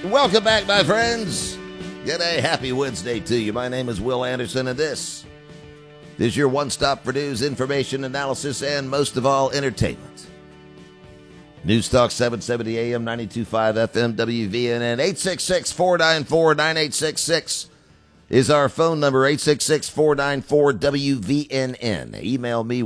Welcome back, my friends. Good day. Happy Wednesday to you. My name is Will Anderson, and this is your one-stop for news, information, analysis, and most of all, entertainment. News Talk 770 AM, 92.5 FM, WVNN, 866-494-9866 is our phone number, 866-494-WVNN. Email me,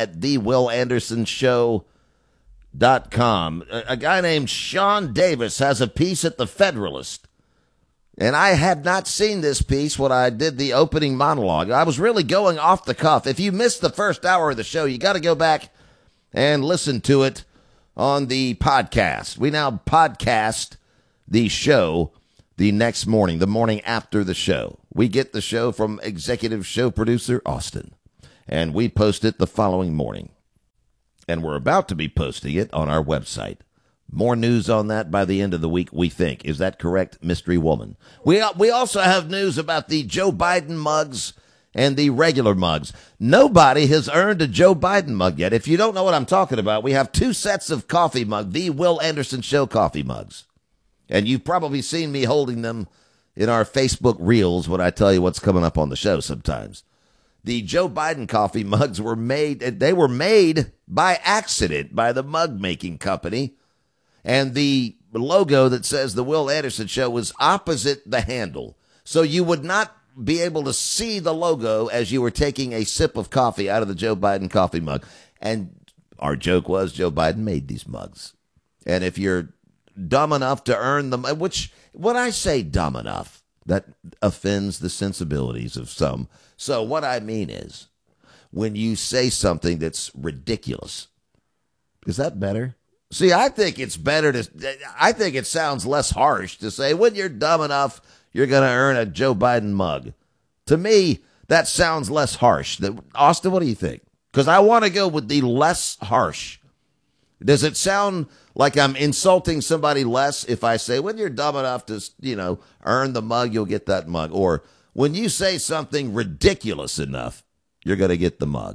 will@thewillandersonshow.com. A guy named Sean Davis has a piece at the Federalist, and I had not seen this piece when I did the opening monologue. I was really going off the cuff. If you missed the first hour of the show, you got to go back and listen to it on the podcast. We now podcast the show the next morning, the morning after the show. We get the show from executive show producer Austin, and we post it the following morning. And we're about to be posting it on our website. More news on that by the end of the week, we think. Is that correct, Mystery Woman? We also have news about the Joe Biden mugs and the regular mugs. Nobody has earned a Joe Biden mug yet. If you don't know what I'm talking about, we have two sets of coffee mugs, the Will Anderson Show coffee mugs. And you've probably seen me holding them in our Facebook reels when I tell you what's coming up on the show sometimes. The Joe Biden coffee mugs were made by accident by the mug making company. And the logo that says the Will Anderson Show was opposite the handle. So you would not be able to see the logo as you were taking a sip of coffee out of the Joe Biden coffee mug. And our joke was Joe Biden made these mugs. And if you're dumb enough to earn them, which when I say dumb enough, that offends the sensibilities of some. So what I mean is when you say something that's ridiculous, is that better? See, I think it's better I think it sounds less harsh to say when you're dumb enough, you're going to earn a Joe Biden mug. To me, that sounds less harsh. Austin, what do you think? Because I want to go with the less harsh. Does it sound like I'm insulting somebody less if I say, when you're dumb enough to, earn the mug, you'll get that mug? Or when you say something ridiculous enough, you're going to get the mug?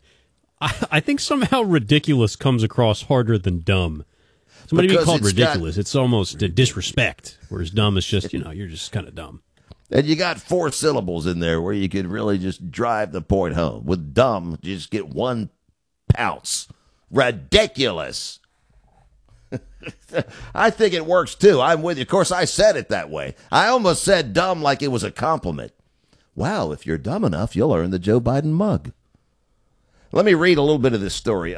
I think somehow ridiculous comes across harder than dumb. Somebody be called ridiculous, it's almost a disrespect, whereas dumb is just, you're just kind of dumb. And you got 4 syllables in there where you could really just drive the point home. With dumb, you just get 1 pounce. Ridiculous. I think it works, too. I'm with you. Of course, I said it that way. I almost said dumb like it was a compliment. Wow, if you're dumb enough, you'll earn the Joe Biden mug. Let me read a little bit of this story. It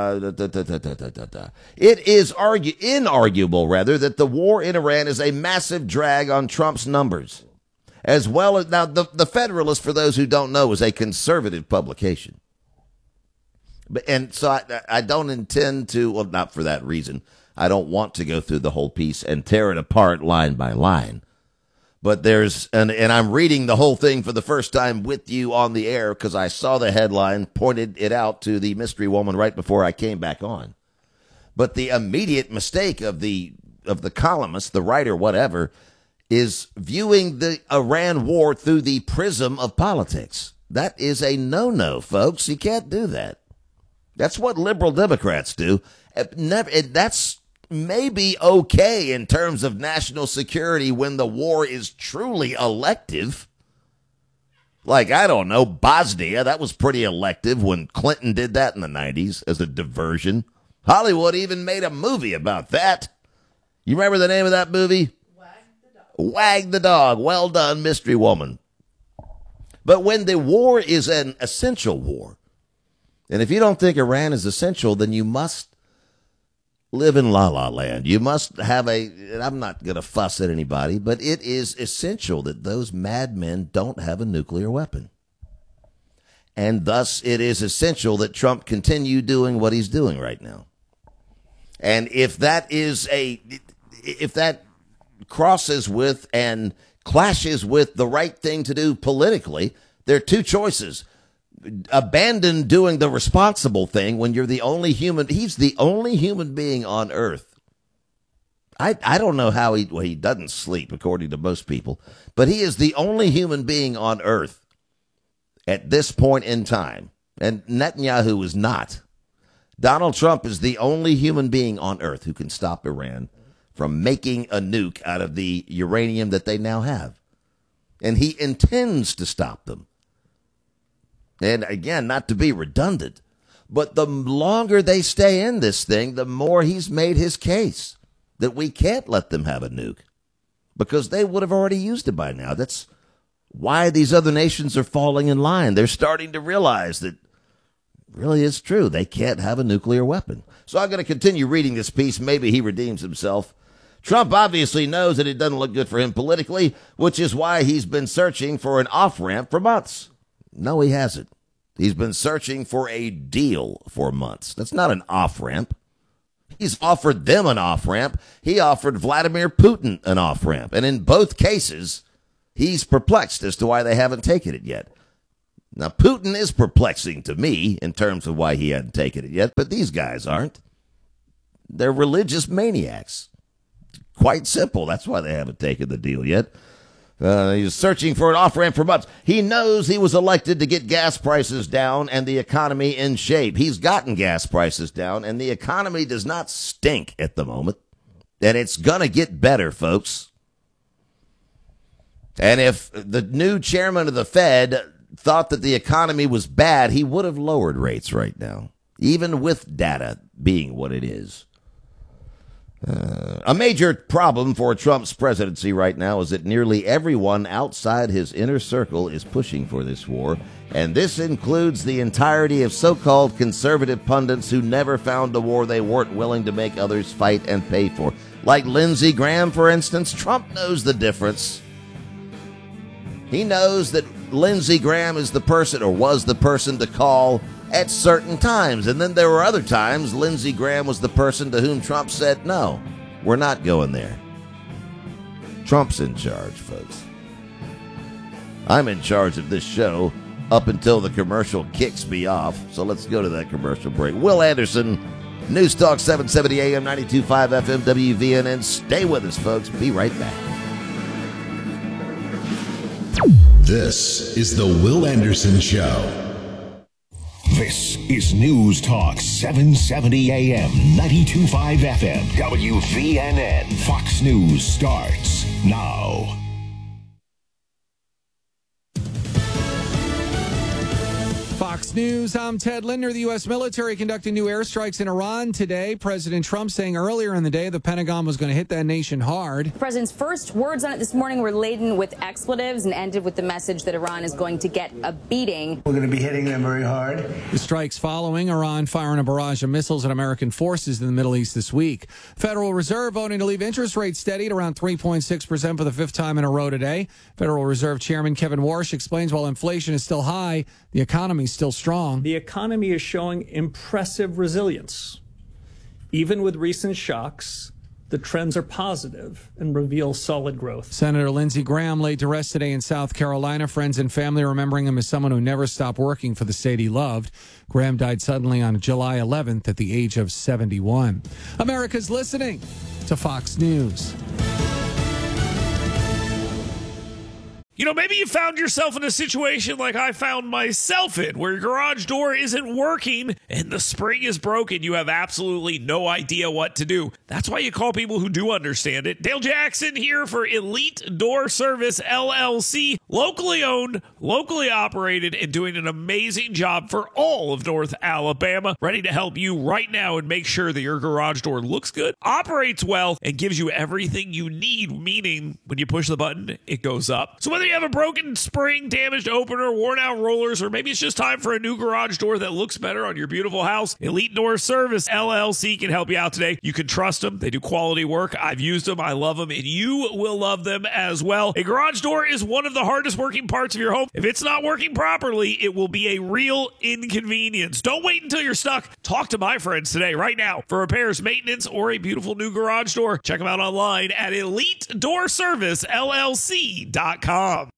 is inarguable, that the war in Iran is a massive drag on Trump's numbers. As well as, now, the Federalist, for those who don't know, is a conservative publication. And so I don't intend to, well, not for that reason. I don't want to go through the whole piece and tear it apart line by line. But and I'm reading the whole thing for the first time with you on the air because I saw the headline, pointed it out to the mystery woman right before I came back on. But the immediate mistake of the columnist, the writer, whatever, is viewing the Iran war through the prism of politics. That is a no-no, folks. You can't do that. That's what liberal Democrats do. That's maybe okay in terms of national security when the war is truly elective. Like, I don't know, Bosnia, that was pretty elective when Clinton did that in the 90s as a diversion. Hollywood even made a movie about that. You remember the name of that movie? Wag the Dog. Wag the Dog. Well done, mystery woman. But when the war is an essential war, and if you don't think Iran is essential, then you must live in la-la land. You must have and I'm not going to fuss at anybody, but it is essential that those madmen don't have a nuclear weapon. And thus, it is essential that Trump continue doing what he's doing right now. And if that crosses with and clashes with the right thing to do politically, there are 2 choices. Abandon doing the responsible thing when you're the only human. He's the only human being on earth. I don't know how he doesn't sleep, according to most people, but he is the only human being on earth at this point in time. And Netanyahu is not. Donald Trump is the only human being on earth who can stop Iran from making a nuke out of the uranium that they now have. And he intends to stop them. And again, not to be redundant, but the longer they stay in this thing, the more he's made his case that we can't let them have a nuke because they would have already used it by now. That's why these other nations are falling in line. They're starting to realize that really it's true. They can't have a nuclear weapon. So I'm going to continue reading this piece. Maybe he redeems himself. Trump obviously knows that it doesn't look good for him politically, which is why he's been searching for an off-ramp for months. No, he hasn't. He's been searching for a deal for months. That's not an off-ramp. He's offered them an off-ramp. He offered Vladimir Putin an off-ramp. And in both cases, he's perplexed as to why they haven't taken it yet. Now, Putin is perplexing to me in terms of why he hadn't taken it yet, but these guys aren't. They're religious maniacs. Quite simple. That's why they haven't taken the deal yet. He's searching for an off-ramp for months. He knows he was elected to get gas prices down and the economy in shape. He's gotten gas prices down, and the economy does not stink at the moment. And it's going to get better, folks. And if the new chairman of the Fed thought that the economy was bad, he would have lowered rates right now, even with data being what it is. A major problem for Trump's presidency right now is that nearly everyone outside his inner circle is pushing for this war, and this includes the entirety of so-called conservative pundits who never found a war they weren't willing to make others fight and pay for. Like Lindsey Graham, for instance. Trump knows the difference. He knows that Lindsey Graham is the person, or was the person, to call at certain times. And then there were other times Lindsey Graham was the person to whom Trump said, no, we're not going there. Trump's in charge, folks. I'm in charge of this show up until the commercial kicks me off. So let's go to that commercial break. Will Anderson, News Talk 770 AM, 92.5 FM, WVNN. Stay with us, folks. Be right back. This is the Will Anderson Show. This is News Talk 770 AM, 92.5 FM, WVNN. Fox News starts now. Fox News, I'm Ted Linder. The U.S. military conducting new airstrikes in Iran today. President Trump saying earlier in the day the Pentagon was going to hit that nation hard. The president's first words on it this morning were laden with expletives and ended with the message that Iran is going to get a beating. We're going to be hitting them very hard. The strikes following Iran firing a barrage of missiles at American forces in the Middle East this week. Federal Reserve voting to leave interest rates steady at around 3.6% for the fifth time in a row today. Federal Reserve Chairman Kevin Warsh explains while inflation is still high, the economy is still strong. The economy is showing impressive resilience. Even with recent shocks, the trends are positive and reveal solid growth. Senator Lindsey Graham laid to rest today in South Carolina. Friends and family remembering him as someone who never stopped working for the state he loved. Graham died suddenly on July 11th at the age of 71. America's listening to Fox News. You know, maybe you found yourself in a situation like I found myself in, where your garage door isn't working and the spring is broken. You have absolutely no idea what to do. That's why you call people who do understand it. Dale Jackson here for Elite Door Service, LLC. Locally owned, locally operated, and doing an amazing job for all of North Alabama. Ready to help you right now and make sure that your garage door looks good, operates well, and gives you everything you need, meaning when you push the button, it goes up. So whether you have a broken spring, damaged opener, worn out rollers, or maybe it's just time for a new garage door that looks better on your beautiful house, Elite Door Service LLC can help you out today. You can trust them. They do quality work. I've used them. I love them, and you will love them as well. A garage door is one of the hardest working parts of your home. If it's not working properly, it will be a real inconvenience. Don't wait until you're stuck. Talk to my friends today, right now, for repairs, maintenance, or a beautiful new garage door. Check them out online at EliteDoorServiceLLC.com.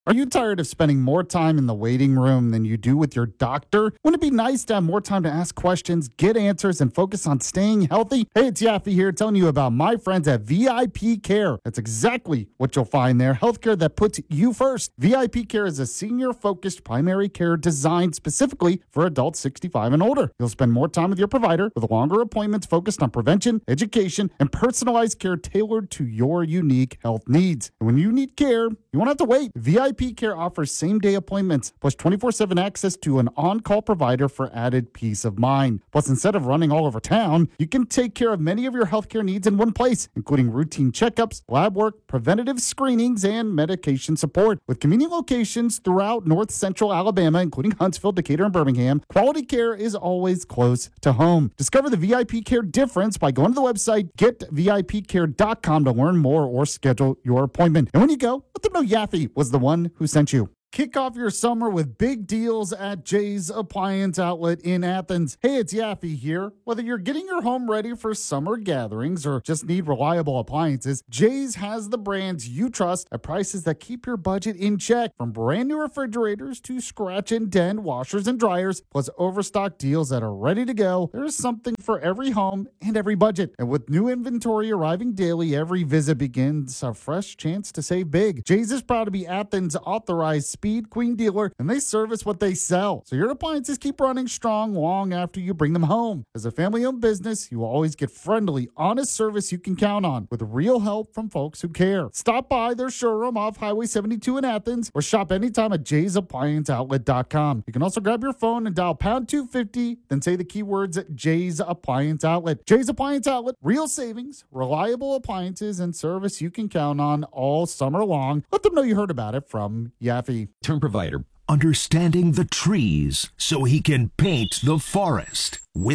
Are you tired of spending more time in the waiting room than you do with your doctor? Wouldn't it be nice to have more time to ask questions, get answers, and focus on staying healthy? Hey, it's Yaffe here telling you about my friends at VIP Care. That's exactly what you'll find there. Healthcare that puts you first. VIP Care is a senior-focused primary care designed specifically for adults 65 and older. You'll spend more time with your provider with longer appointments focused on prevention, education, and personalized care tailored to your unique health needs. And when you need care, you won't have to wait. VIP Care offers same-day appointments, plus 24/7 access to an on-call provider for added peace of mind. Plus, instead of running all over town, you can take care of many of your healthcare needs in one place, including routine checkups, lab work, preventative screenings, and medication support. With convenient locations throughout North Central Alabama, including Huntsville, Decatur, and Birmingham, quality care is always close to home. Discover the VIP Care difference by going to the website getvipcare.com to learn more or schedule your appointment. And when you go, let them know Yaffe was the one who sent you. Kick off your summer with big deals at Jay's Appliance Outlet in Athens. Hey, it's Yaffe here. Whether you're getting your home ready for summer gatherings or just need reliable appliances, Jay's has the brands you trust at prices that keep your budget in check. From brand new refrigerators to scratch and dent washers and dryers, plus overstock deals that are ready to go, there's something for every home and every budget. And with new inventory arriving daily, every visit begins a fresh chance to save big. Jay's is proud to be Athens' authorized Speed Queen dealer, and they service what they sell. So your appliances keep running strong long after you bring them home. As a family-owned business, you will always get friendly, honest service you can count on with real help from folks who care. Stop by their showroom off Highway 72 in Athens or shop anytime at jaysapplianceoutlet.com. You can also grab your phone and dial pound 250, then say the keywords at Jay's Appliance Outlet. Jay's Appliance Outlet, real savings, reliable appliances, and service you can count on all summer long. Let them know you heard about it from Yaffe. Term provider. Understanding the trees so he can paint the forest.